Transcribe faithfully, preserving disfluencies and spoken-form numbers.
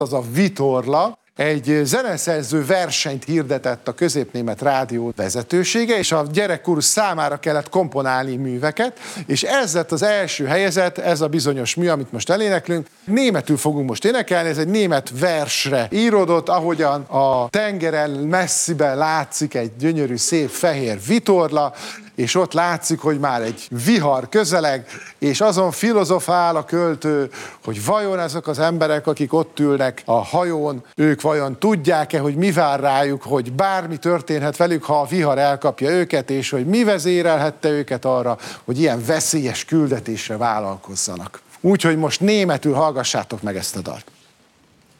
az a vitorla, egy zeneszerző versenyt hirdetett a Középnémet Rádió vezetősége, és a gyerekkorú számára kellett komponálni műveket, és ez lett az első helyezett, ez a bizonyos mű, amit most eléneklünk. Németül fogunk most énekelni, ez egy német versre íródott, ahogyan a tengeren messziben látszik egy gyönyörű, szép fehér vitorla, és ott látszik, hogy már egy vihar közeleg, és azon filozofál a költő, hogy vajon ezek az emberek, akik ott ülnek a hajón, ők vajon tudják-e, hogy mi vár rájuk, hogy bármi történhet velük, ha a vihar elkapja őket, és hogy mi vezérelhette őket arra, hogy ilyen veszélyes küldetésre vállalkozzanak. Úgyhogy most németül hallgassátok meg ezt a dalt.